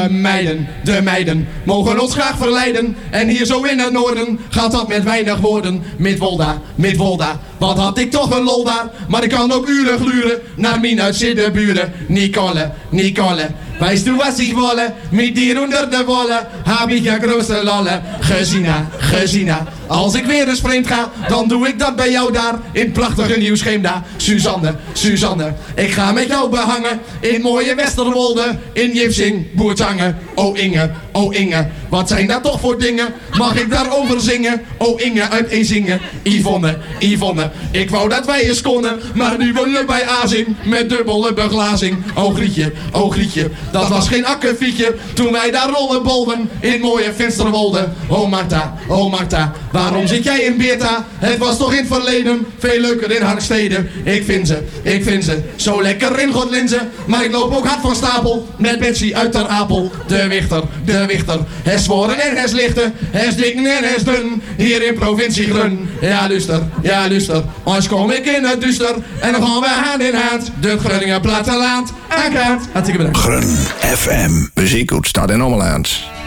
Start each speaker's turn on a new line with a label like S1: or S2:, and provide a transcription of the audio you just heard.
S1: De meiden mogen ons graag verleiden. En hier zo in het noorden gaat dat met weinig woorden. Midwolda, wat had ik toch een lol daar. Maar ik kan ook uren gluren naar mijn uitzittenburen. Nicole, weißt du was ich wolle? Mit dir onder de wolle heb ik ja grote lalle. Gezina, als ik weer eens vreemd ga, dan doe ik dat bij jou daar in prachtige Nieuw-Scheemda. Suzanne, ik ga met jou behangen in mooie Westerwolde, in Jipsing, Boertangen. Oh Inge, wat zijn dat toch voor dingen? Mag ik daarover zingen? Oh Inge uit Ezingen. Yvonne, ik wou dat wij eens konden, maar nu wonen we bij Azing met dubbele beglazing. Oh Grietje, dat was geen akkefietje toen wij daar rollenbolden in mooie Finsterwolde. Oh Marta, waarom zit jij in Beerta? Het was toch in het verleden veel leuker in Harkstede. Ik vind ze zo lekker in Godlinze, maar ik loop ook hard van stapel met Betsy uit Ter Apel. De Wichter, hij zworen en hij lichten, hij is dik en hij is dun, hier in provincie Grun. Ja luister, als kom ik in het duister en dan gaan we hand in hand de Groningen platteland aankaart. Hartstikke bedankt.
S2: Grun FM, muziek uit Stad en Ommeland.